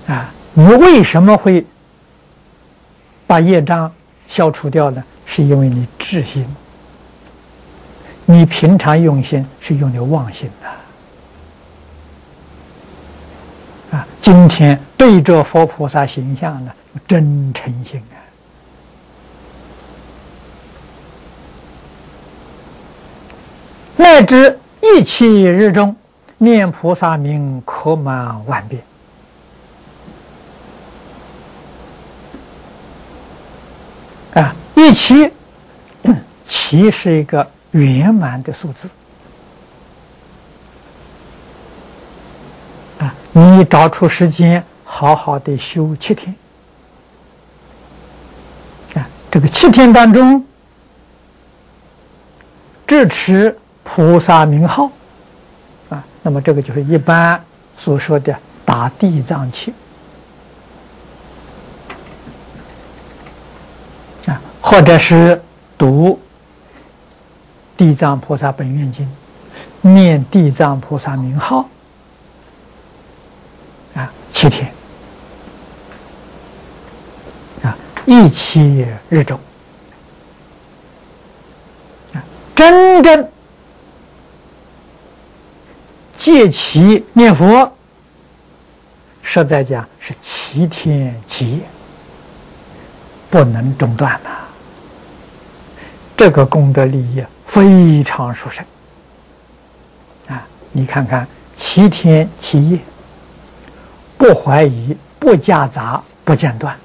你为什么会把业障消除掉呢？是因为你智心，你平常用心是用的妄心的。今天对着佛菩萨形象呢，真诚心乃至一切日中念菩萨名，可满万遍。一期，期是一个圆满的数字。你找出时间，好好的修7天。这个7天当中，智持菩萨名号，那么这个就是一般所说的打地藏七。或者是读地藏菩萨本愿经，念地藏菩萨名号，7天一期日中，真正戒其念佛，实在讲是7天7夜，不能中断呐。这个功德利益非常殊胜你看看7天7夜，不怀疑，不夹杂，不间断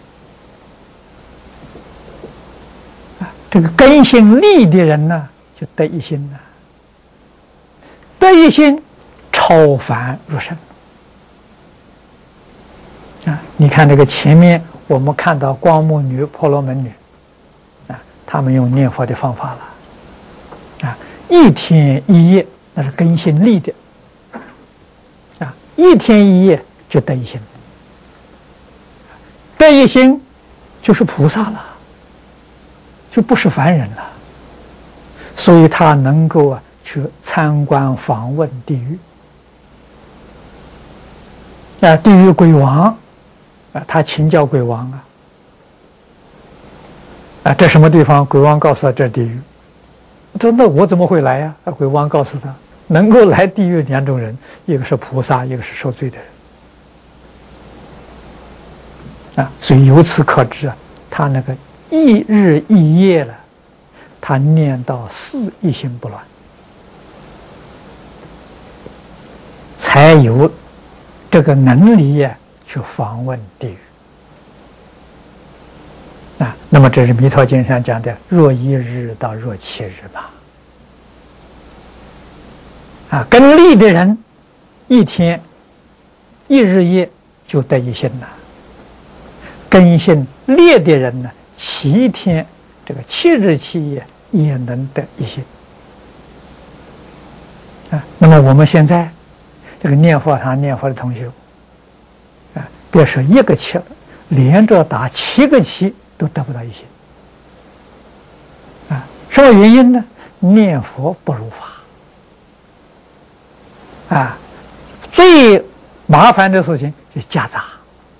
这个根性利的人呢，就得一心了，得一心超凡入圣你看这个前面我们看到光目女、婆罗门女他们用念佛的方法了1天1夜那是根性利的1天1夜就得一心，得一心就是菩萨了，就不是凡人了，所以他能够去参观访问地狱地狱鬼王他请教鬼王这什么地方？鬼王告诉他这地狱。他说：“那我怎么会来呀？”鬼王告诉他，能够来地狱2种人，一个是菩萨，一个是受罪的人。所以由此可知他那个1日1夜了，他念到4一心不乱，才有这个能力去访问地狱。那么这是弥陀经上讲的若1日到若7日嘛。跟利的人1天1日夜就得一心了，根性劣的人呢7天这个7日7夜也能得一心那么我们现在这个念佛堂念佛的同学别说1个7了，连着打7个7都得不到一心什么原因呢？念佛不如法最麻烦的事情就是夹杂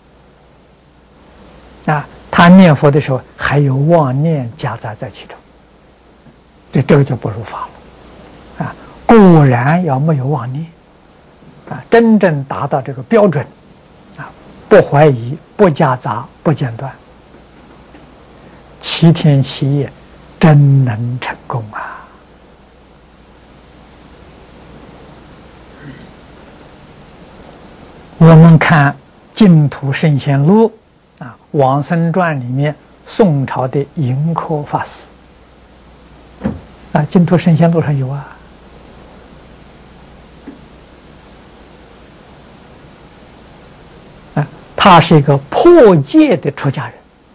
他念佛的时候还有妄念夹杂在其中，这个就不如法了固然要没有妄念真正达到这个标准不怀疑，不夹杂，不间断，7天7夜真能成功我们看净土圣贤录往生传里面宋朝的盈科法师净土圣贤录上有他是一个破戒的出家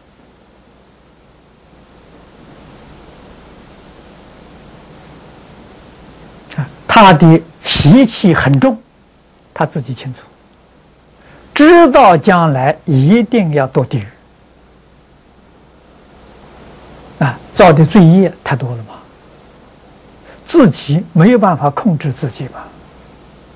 人他的习气很重，他自己清楚，知道将来一定要堕地狱造的罪业太多了嘛，自己没有办法控制自己嘛